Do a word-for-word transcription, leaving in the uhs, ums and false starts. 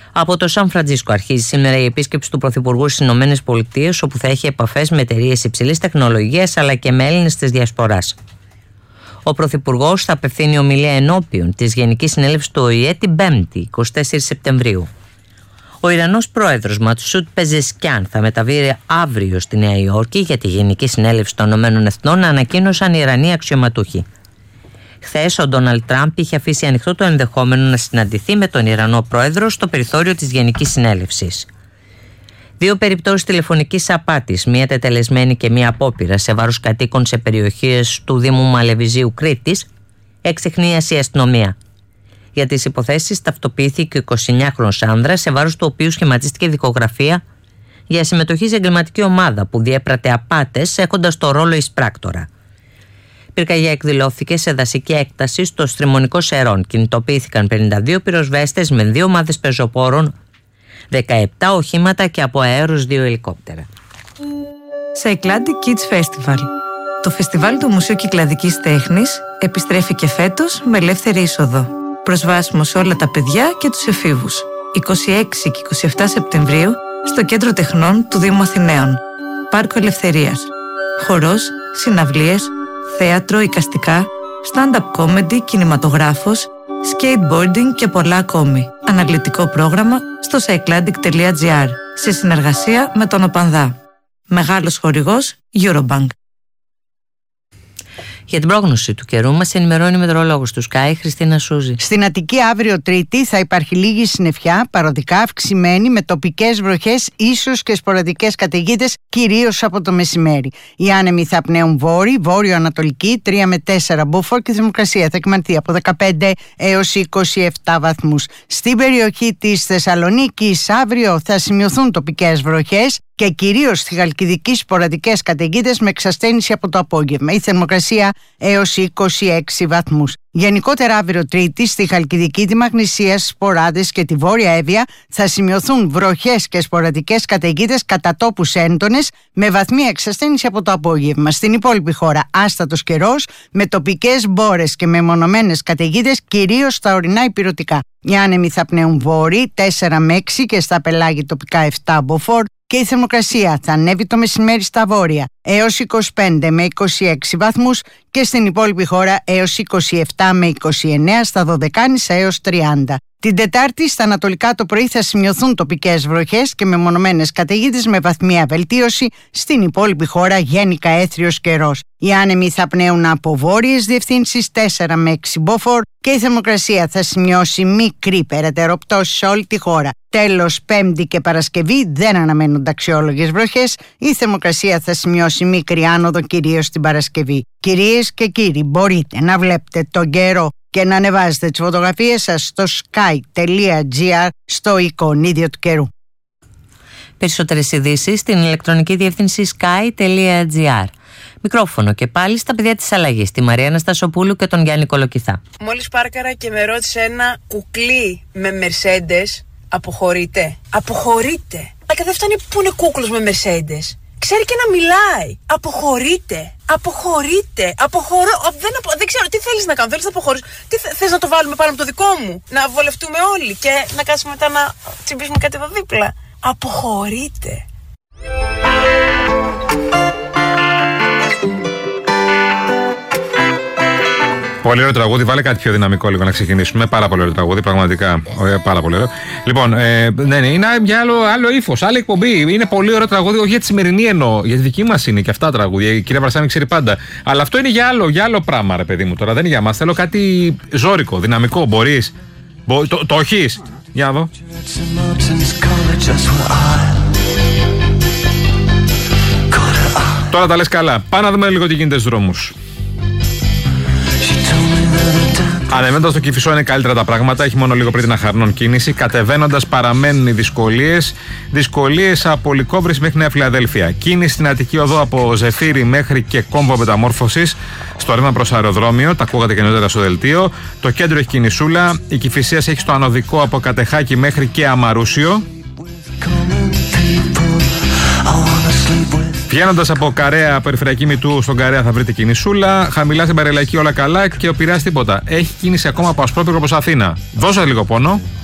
Από το Σαν Φραντζίσκο αρχίζει σήμερα η επίσκεψη του Πρωθυπουργού στις Ηνωμένες Πολιτείες, όπου θα έχει επαφές με εταιρείες υψηλής τεχνολογίας αλλά και με Έλληνες της Διασποράς. Ο Πρωθυπουργός θα απευθύνει ομιλία ενώπιον της Γενικής Συνέλευσης του Ο Η Ε την Πέμπτη, εικοστή τέταρτη Σεπτεμβρίου. Ο Ιρανός πρόεδρος Ματσούτ Πεζεσκιάν θα μεταβεί αύριο στη Νέα Υόρκη για τη Γενική Συνέλευση των Ηνωμένων Εθνών, ανακοίνωσαν οι Ιρανοί αξιωματούχοι. Χθες ο Ντόναλντ Τραμπ είχε αφήσει ανοιχτό το ενδεχόμενο να συναντηθεί με τον Ιρανό πρόεδρο στο περιθώριο της Γενικής Συνέλευσης. Δύο περιπτώσεις τηλεφωνικής απάτης, μία τετελεσμένη και μία απόπειρα σε βάρος κατοίκων σε περιοχές του Δήμου Μαλεβιζίου Κρήτης, εξεχνίασε η αστυνομία. Για τις υποθέσεις ταυτοποιήθηκε ο εικοσιεννιάχρονος άνδρας, σε βάρος του οποίου σχηματίστηκε δικογραφία για συμμετοχή σε εγκληματική ομάδα που διέπρατε απάτες έχοντας το ρόλο εισπράκτορα. Πυρκαγιά εκδηλώθηκε σε δασική έκταση στο Στριμονικό Σερών. Κινητοποιήθηκαν πενήντα δύο πυροσβέστες με δύο ομάδες πεζοπόρων, δεκαεπτά οχήματα και από αέρος δύο ελικόπτερα. Cycladic Kids Festival. Το φεστιβάλ του Μουσείου Κυκλαδικής Τέχνης επιστρέφει και φέτος με ελεύθερη είσοδο. Προσβάσιμο σε όλα τα παιδιά και τους εφήβους. είκοσι έξι και είκοσι επτά Σεπτεμβρίου στο Κέντρο Τεχνών του Δήμου Αθηναίων. Πάρκο Ελευθερίας. Χορός, συναυλίες, θέατρο, εικαστικά, stand-up comedy, κινηματογράφος, skateboarding και πολλά ακόμη. Αναλυτικό πρόγραμμα στο cycladic τελεία gr σε συνεργασία με τον Οπανδά. Μεγάλος χορηγός Eurobank. Για την πρόγνωση του καιρού μας ενημερώνει η μετεωρολόγος του Sky, Χριστίνα Σούζη. Στην Αττική αύριο Τρίτη θα υπάρχει λίγη συννεφιά, παροδικά αυξημένη με τοπικές βροχές, ίσως και σποραδικές καταιγίδες, κυρίως από το μεσημέρι. Οι άνεμοι θα πνέουν βόρειο, βόρειο-ανατολική, τρία με τέσσερα μποφόρ και η θερμοκρασία θα εκμανθεί από δεκαπέντε έως είκοσι επτά βαθμούς. Στην περιοχή της Θεσσαλονίκης αύριο θα σημειωθούν τοπικές βροχές και κυρίως στη Χαλκιδική σποραδικές καταιγίδες με εξασθένηση από το απόγευμα. Η θερμοκρασία έως είκοσι έξι βαθμούς. Γενικότερα αύριο Τρίτη στη Χαλκιδική, τη Μαγνησία, Σποράδες και τη Βόρεια Εύβοια θα σημειωθούν βροχές και σποραδικές καταιγίδες κατά τόπους έντονες με βαθμία εξασθένηση από το απόγευμα. Στην υπόλοιπη χώρα άστατος καιρός με τοπικές μπόρες και μεμονωμένες καταιγίδες κυρίως στα ορεινά ηπειρωτικά. Οι άνεμοι θα πνέουν βόρειοι τέσσερα με έξι και στα πελάγη τοπικά επτά μποφόρ. Και η θερμοκρασία θα ανέβει το μεσημέρι στα βόρεια έως είκοσι πέντε με είκοσι έξι βαθμούς και στην υπόλοιπη χώρα έως είκοσι επτά με είκοσι εννέα, στα Δωδεκάνησα έως τριάντα. Την Τετάρτη στα ανατολικά το πρωί θα σημειωθούν τοπικές βροχές και μεμονωμένες καταιγίδες με βαθμία βελτίωση. Στην υπόλοιπη χώρα γενικά έθριος καιρός. Οι άνεμοι θα πνέουν από βόρειες διευθύνσεις τέσσερα με έξι μποφόρ και η θερμοκρασία θα σημειώσει μικρή περαιτέρω πτώση σε όλη τη χώρα. Τέλος, Πέμπτη και Παρασκευή δεν αναμένονται αξιόλογες βροχές. Η θερμοκρασία θα σημειώσει μικρή άνοδο κυρίως την Παρασκευή. Κυρίες και κύριοι, μπορείτε να βλέπετε τον καιρό και να ανεβάζετε τις φωτογραφίες σας στο sky τελεία gr στο εικονίδιο του καιρού. Περισσότερες ειδήσεις στην ηλεκτρονική διεύθυνση sky τελεία gr. Μικρόφωνο και πάλι στα παιδιά της αλλαγής, τη Μαρία Αναστασοπούλου και τον Γιάννη Κολοκυθά. Μόλις πάρκαρα και με ρώτησε ένα κουκλί με Mercedes, αποχωρείτε. Αποχωρείτε. Αλλά και δεν φτάνει που είναι κούκλος με Mercedes. Ξέρει και να μιλάει. Αποχωρείτε. Αποχωρείτε. Αποχωρώ. Δεν, απο... δεν ξέρω τι θέλεις να κάνω. Θέλεις να αποχωρήσω. Τι θε... θες να το βάλουμε πάνω από το δικό μου. Να βολευτούμε όλοι και να κάτσουμε μετά να τσιμπήσουμε κάτι εδώ δίπλα. Αποχωρείτε. Πολύ ωραίο τραγούδι, βάλε κάτι πιο δυναμικό λίγο να ξεκινήσουμε. Πάρα πολύ ωραίο τραγούδι, πραγματικά. Ωραία, πάρα πολύ ωραίο. Λοιπόν, ε, ναι, ναι, είναι για άλλο, άλλο ύφος, άλλη εκπομπή. Είναι πολύ ωραίο τραγούδι, όχι για τη σημερινή εννοώ. Για τη δική μας είναι και αυτά τραγούδια. Η κυρία Βρασάνη ξέρει πάντα. Αλλά αυτό είναι για άλλο, για άλλο πράγμα, ρε παιδί μου τώρα. Δεν είναι για μας. Θέλω κάτι ζώρικο, δυναμικό. Μπορείς. Μπο, το, το έχεις. Για να δω. Τώρα τα λες καλά. Πάμε να δούμε λίγο τι γίνεται στους δρόμους. Ανεβαίνοντας το Κηφισό είναι καλύτερα τα πράγματα, έχει μόνο λίγο πριν την Αχαρνών κίνηση. Κατεβαίνοντας παραμένουν οι δυσκολίες. Δυσκολίες από Λυκόβρηση μέχρι Νέα Φιλαδέλφια. Κίνηση στην Αττική Οδό από Ζεφύρι μέχρι και Κόμβο Μεταμόρφωσης. Στο ρεύμα προς αεροδρόμιο, τα ακούγατε και νωρίτερα στο δελτίο. Το κέντρο έχει κινησούλα. Η Κηφισίας έχει στο ανωδικό από Κατεχάκη μέχρι και Αμαρούσιο. Βγαίνοντας από Καρέα, περιφερειακή Μητού, στον Καρέα θα βρείτε κινησούλα. Χαμηλά στην Παρελαϊκή όλα καλά και ο Πειραιάς τίποτα. Έχει κίνηση ακόμα από Ασπρόπυργο προς Αθήνα. Δώσε λίγο πόνο.